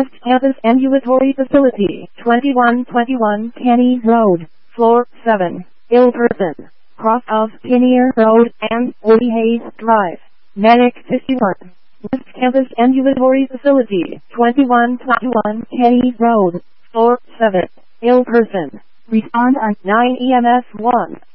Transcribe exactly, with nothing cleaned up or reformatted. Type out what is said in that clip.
West Campus Ambulatory Facility, twenty-one twenty-one Kenny Road, Floor seven, ill person, cross of Kinnear Road and Woody Hayes Drive, Medic fifty-one. West Campus Ambulatory Facility, twenty-one twenty-one Kenny Road, Floor seven, ill person. Respond on nine E M S one.